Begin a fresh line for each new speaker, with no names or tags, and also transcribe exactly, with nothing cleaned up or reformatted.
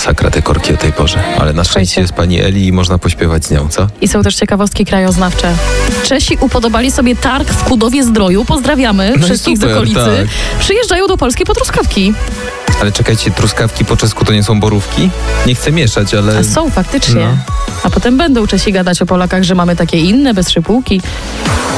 masakra te korki o tej porze. Ale na szczęście
Słuchajcie.
jest pani Eli i można pośpiewać z nią, co?
I są też ciekawostki krajoznawcze. Czesi upodobali sobie targ w Kudowie-Zdroju. Pozdrawiamy
No i
wszystkich
super,
z okolicy.
tak.
Przyjeżdżają do Polski po truskawki.
Ale czekajcie, truskawki po czesku to nie są borówki? Nie chcę mieszać, ale...
A są faktycznie.
No.
A potem będą Czesi gadać o Polakach, że mamy takie inne, bez szypułki.